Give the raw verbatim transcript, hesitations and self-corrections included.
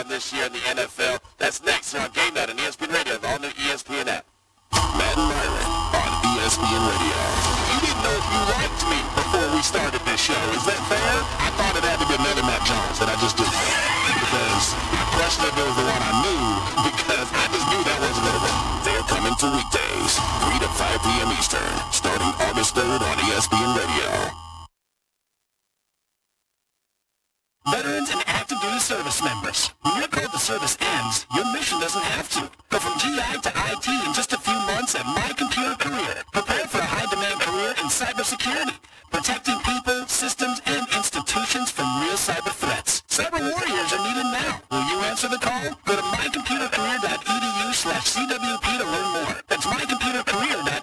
this year in the N F L. That's next here on Game Night on E S P N Radio, the all-new E S P N app. Matt and Myron on E S P N Radio. You didn't know if you liked me before we started this show. Is that fair? I thought it had to be another Matt Jones that I just did. Because I questioned if it was the one I knew, because I just knew that wasn't it. They're coming to weekdays, three to five p.m. Eastern, starting August third on E S P N Radio. Veterans and active duty service members, when your call to service ends, your mission doesn't have to. Go from G I to I T in just a few months at My Computer Career. Prepare for a high-demand career in cybersecurity, protecting people, systems, and institutions from real cyber threats. Cyber warriors are needed now. Will you answer the call? Go to mycomputercareer dot e d u slash C W P to learn more. That's mycomputercareer